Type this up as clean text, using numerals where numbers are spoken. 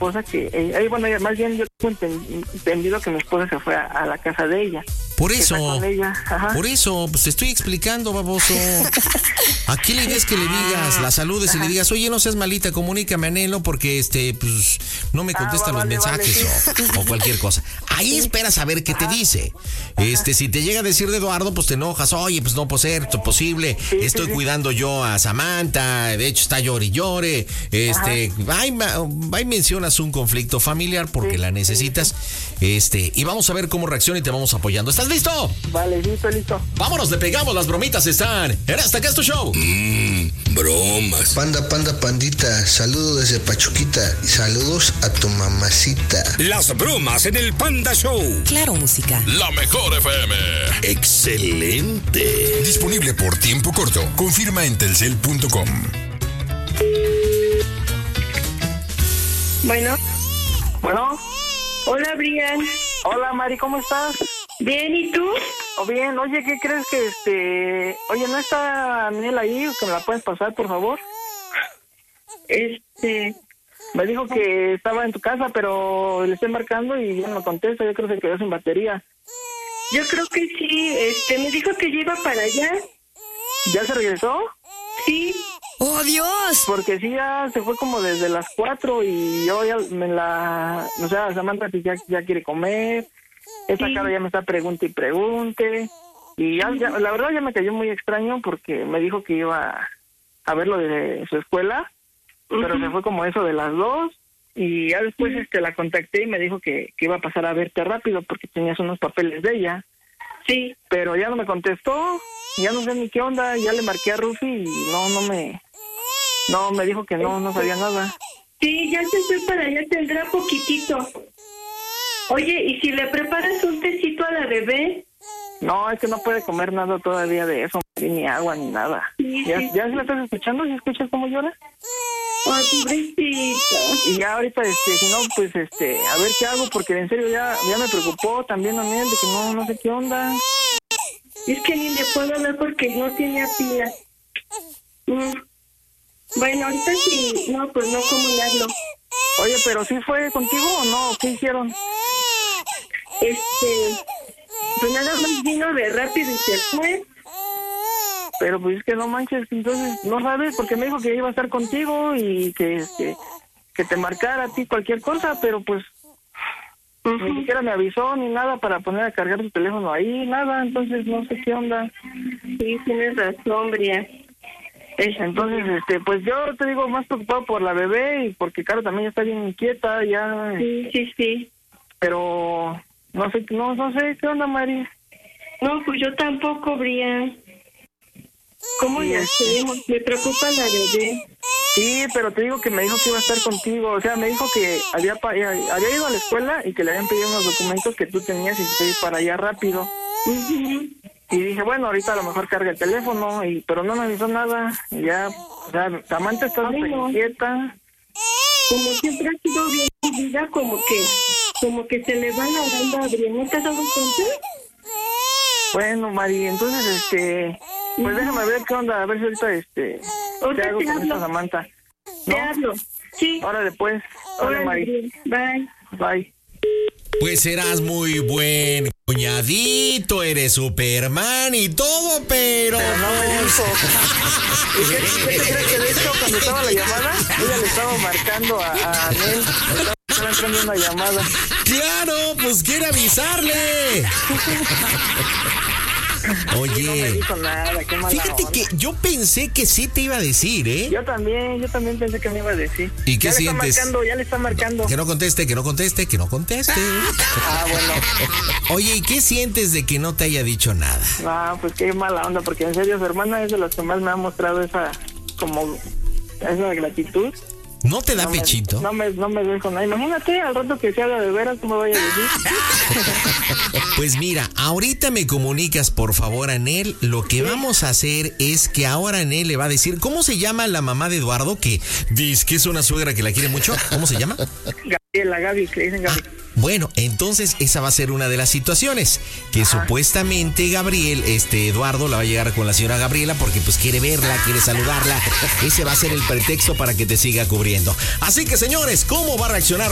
esposa que, bueno, más bien yo tengo entendido que mi esposa se fue a la casa de ella. Por eso, pues te estoy explicando, baboso. Aquí la idea es que le digas, la saludes y le digas, oye, no seas malita, comunícame, Anhelo, porque pues no me contestan los mensajes o cualquier cosa. Ahí esperas a ver qué te dice. Si te llega a decir de Eduardo, pues te enojas, oye, pues no puede ser posible, estoy cuidando yo a Samantha, de hecho está llore y llore, ahí mencionas un conflicto familiar porque la necesitas, y vamos a ver cómo reacciona y te vamos apoyando. ¿Estás listo? Vale, listo. Vámonos, le pegamos, las bromitas están en Hasta Acá es tu show. Bromas. Pandita, saludos desde Pachuquita y saludos a tu mamacita. Las bromas en el Panda Show. Claro, música. La mejor FM. Excelente. Disponible por tiempo corto. Confirma en telcel.com. Bueno. Hola, Brian. Hola, Mari, ¿cómo estás? Bien, ¿y tú? Bien, oye, ¿qué crees que oye, ¿no está Anel ahí? ¿Que me la puedes pasar, por favor? Me dijo que estaba en tu casa, pero le estoy marcando y ya no me contesta, yo creo que se quedó sin batería. Yo creo que sí, me dijo que ya iba para allá. ¿Ya se regresó? Sí. ¡Oh, Dios! Porque sí, ya se fue como desde las 4 y yo ya o sea, Samantha ya quiere comer. Esta cara ya me está pregunte y pregunte. Y ya, la verdad ya me cayó muy extraño porque me dijo que iba a ver lo de su escuela, pero se fue como eso de las 2. Y ya después la contacté y me dijo que iba a pasar a verte rápido porque tenías unos papeles de ella. Sí, pero ya no me contestó, ya no sé ni qué onda, ya le marqué a Rufi y no me dijo que no sabía nada. Sí, ya se fue para allá, tendrá poquitito. Oye, ¿y si le preparas un tecito a la bebé? No, es que no puede comer nada todavía de eso, ni agua, ni nada. Sí, ¿Ya se la estás escuchando? ¿Ya escuchas cómo llora? Ay, pobrecita. Y ya ahorita, si no, pues, a ver qué hago, porque en serio ya me preocupó también a él de que no sé qué onda. Es que ni le puedo hablar porque no tenía pila. Bueno, ahorita sí, no, pues no, ¿cómo le hablo? Oye, pero ¿sí fue contigo o no? ¿Qué hicieron? Pues nada más vino de rápido y se fue. Pero pues es que no manches, entonces no sabes, porque me dijo que iba a estar contigo y que te marcara a ti cualquier cosa, pero pues ni siquiera me avisó ni nada para poner a cargar tu teléfono ahí, nada, entonces no sé qué onda. Sí, tienes razón, Brian. Entonces, pues yo te digo más preocupado por la bebé y porque Caro también ya está bien inquieta, ya. Sí. Pero no sé qué onda, Mari. No, pues yo tampoco, Brian. ¿Cómo le hacemos? Me preocupa la bebé. Sí, pero te digo que me dijo que iba a estar contigo. O sea, me dijo que había ido a la escuela y que le habían pedido unos documentos que tú tenías y que ir para allá rápido. Y dije, bueno, ahorita a lo mejor carga el teléfono, pero no me avisó nada. Y ya, o sea, Samantha está súper inquieta. Como siempre ha sido bien vida, como que se le va la banda a Brian. ¿No te has dado cuenta? Bueno, Mari, entonces, pues déjame ver qué onda, a ver si ahorita, ¿qué hago con esta Samantha? Te hablo, sí. Órale, pues. Órale, Mari. Bye. Pues serás muy buen cuñadito, eres Superman y todo, pero no me dijo. ¿Qué te crees que de hecho cuando estaba la llamada, ella le estaba marcando a Anel? Estaba entrando una llamada. ¡Claro! Pues quiere avisarle. Oye, no me dijo nada, qué mala fíjate onda. que yo pensé que sí te iba a decir, ¿eh? Yo también pensé que me iba a decir. ¿Y qué sientes? Ya le está marcando. Que no conteste. Ah, bueno. Oye, ¿y qué sientes de que no te haya dicho nada? No, pues qué mala onda, porque en serio su hermana es de las que más me ha mostrado esa gratitud. ¿No te da pechito? No me dejo nada. Imagínate al rato que se haga de veras, ¿cómo vaya a decir? Pues mira, ahorita me comunicas, por favor, Anel. Lo que vamos a hacer es que ahora Anel le va a decir, ¿cómo se llama la mamá de Eduardo? Que dice que es una suegra que la quiere mucho. ¿Cómo se llama? Gaby, que le dicen Gaby. Bueno, entonces esa va a ser una de las situaciones que supuestamente Eduardo la va a llegar con la señora Gabriela porque pues quiere verla, quiere saludarla. Ese va a ser el pretexto para que te siga cubriendo. Así que, señores, ¿cómo va a reaccionar